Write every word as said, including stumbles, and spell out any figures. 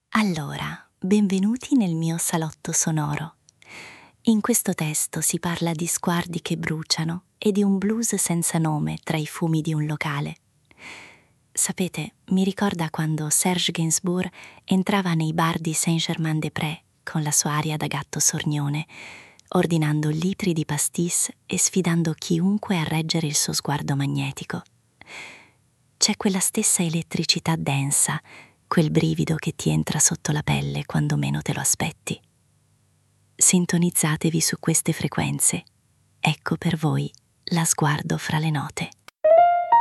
Allora, benvenuti nel mio salotto sonoro. In questo testo si parla di sguardi che bruciano e di un blues senza nome tra i fumi di un locale. Sapete, mi ricorda quando Serge Gainsbourg entrava nei bar di Saint-Germain-des-Prés con la sua aria da gatto sornione, ordinando litri di pastis e sfidando chiunque a reggere il suo sguardo magnetico. C'è quella stessa elettricità densa, quel brivido che ti entra sotto la pelle quando meno te lo aspetti. Sintonizzatevi su queste frequenze. Ecco per voi la Sguardo fra le note.